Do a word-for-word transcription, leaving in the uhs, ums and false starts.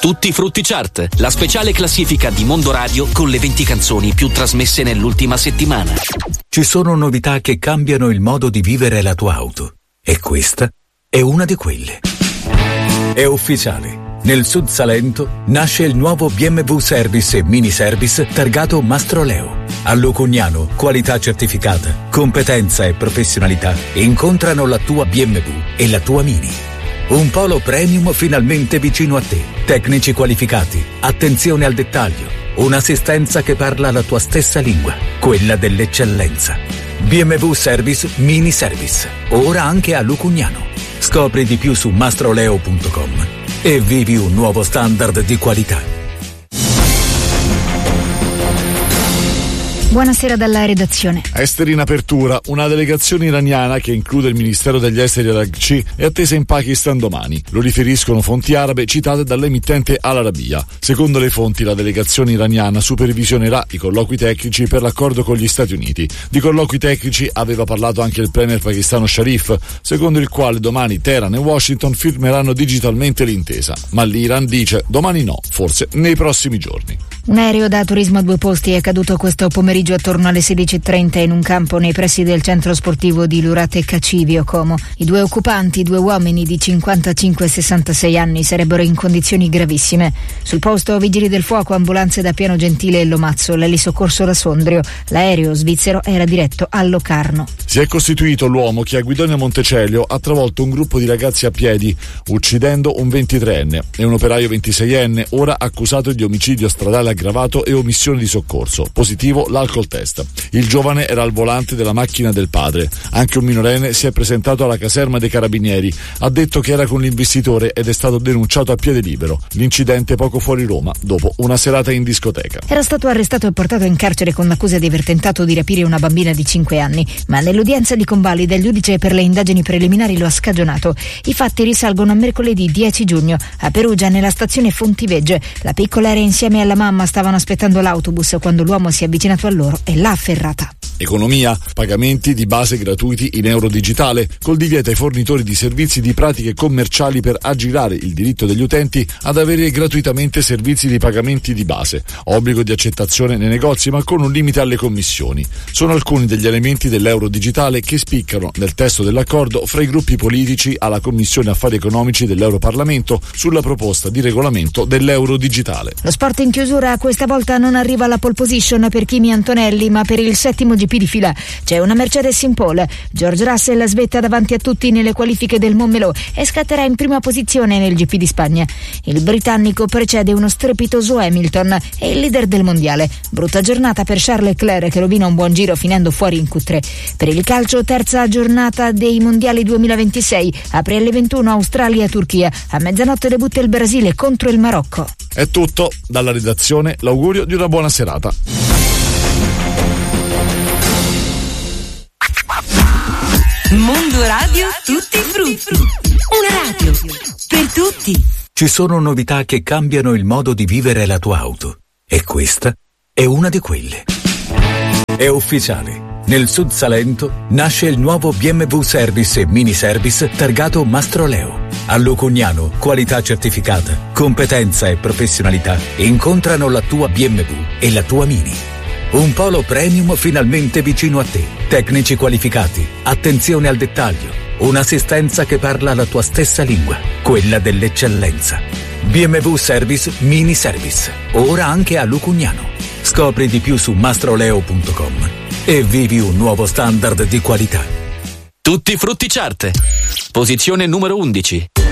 Tutti i Frutti Chart, la speciale classifica di Mondo Radio con le venti canzoni più trasmesse nell'ultima settimana. Ci sono novità che cambiano il modo di vivere la tua auto. E questa è una di quelle. È ufficiale. Nel Sud Salento nasce il nuovo B M W Service e Mini Service targato Mastroleo. A Lucugnano, qualità certificata, competenza e professionalità incontrano la tua B M W e la tua Mini. Un polo premium finalmente vicino a te. Tecnici qualificati, attenzione al dettaglio, un'assistenza che parla la tua stessa lingua, quella dell'eccellenza. B M W Service Mini Service, ora anche a Lucugnano. Scopri di più su mastroleo punto com e vivi un nuovo standard di qualità. Buonasera dalla redazione. Esteri in apertura. Una delegazione iraniana che include il Ministero degli Esteri e l'A C è attesa in Pakistan domani. Lo riferiscono fonti arabe citate dall'emittente Al Arabiya. Secondo le fonti, la delegazione iraniana supervisionerà i colloqui tecnici per l'accordo con gli Stati Uniti. Di colloqui tecnici aveva parlato anche il premier pakistano Sharif, secondo il quale domani Teheran e Washington firmeranno digitalmente l'intesa. Ma l'Iran dice domani no, forse nei prossimi giorni. Un aereo da turismo a due posti è caduto questo pomeriggio attorno alle sedici e trenta in un campo nei pressi del centro sportivo di Lurate Cacivio, Como. I due occupanti, due uomini di cinquantacinque e sessantasei anni, sarebbero in condizioni gravissime. Sul posto vigili del fuoco, ambulanze da Piano Gentile e Lomazzo, l'elisoccorso da Sondrio. L'aereo svizzero era diretto a Locarno. Si è costituito l'uomo che a Guidonia Montecelio ha travolto un gruppo di ragazzi a piedi, uccidendo un ventitreenne e un operaio ventiseienne, ora accusato di omicidio stradale aggravato e omissione di soccorso. Positivo l'alcol test. Il giovane era al volante della macchina del padre. Anche un minorenne si è presentato alla caserma dei carabinieri. Ha detto che era con l'investitore ed è stato denunciato a piede libero. L'incidente poco fuori Roma, dopo una serata in discoteca. Era stato arrestato e portato in carcere con l'accusa di aver tentato di rapire una bambina di cinque anni, ma nell'udienza di convalida il giudice per le indagini preliminari lo ha scagionato. I fatti risalgono a mercoledì dieci giugno a Perugia, nella stazione Fontivegge. La piccola era insieme alla mamma, stavano aspettando l'autobus quando l'uomo si è avvicinato a loro e l'ha afferrata. Economia, pagamenti di base gratuiti in euro digitale, col divieto ai fornitori di servizi di pratiche commerciali per aggirare il diritto degli utenti ad avere gratuitamente servizi di pagamenti di base, obbligo di accettazione nei negozi ma con un limite alle commissioni. Sono alcuni degli elementi dell'euro digitale che spiccano nel testo dell'accordo fra i gruppi politici alla Commissione Affari Economici dell'Europarlamento sulla proposta di regolamento dell'euro digitale. Lo sport in chiusura questa volta non arriva alla pole position per Kimi Antonelli, ma per il settimo G P di fila c'è una Mercedes in pole. George Russell svetta davanti a tutti nelle qualifiche del Montmelò e scatterà in prima posizione nel G P di Spagna. Il britannico precede uno strepitoso Hamilton e il leader del mondiale. Brutta giornata per Charles Leclerc, che rovina un buon giro finendo fuori in Q tre. Per il calcio, terza giornata dei mondiali duemilaventisei, apre alle ventuno Australia-Turchia, a mezzanotte debutta il Brasile contro il Marocco. È tutto dalla redazione, l'augurio di una buona serata. Mondo Radio Tutti i Frutti. Una radio per tutti. Ci sono novità che cambiano il modo di vivere la tua auto. E questa è una di quelle. È ufficiale. Nel Sud Salento nasce il nuovo B M W Service e Mini Service targato Mastroleo. A Lucugnano, qualità certificata, competenza e professionalità incontrano la tua B M W e la tua Mini. Un polo premium finalmente vicino a te. Tecnici qualificati, attenzione al dettaglio, un'assistenza che parla la tua stessa lingua, quella dell'eccellenza. B M W Service Mini Service, ora anche a Lucugnano. Scopri di più su mastroleo punto com e vivi un nuovo standard di qualità. Tutti Frutti Chart, posizione numero undici.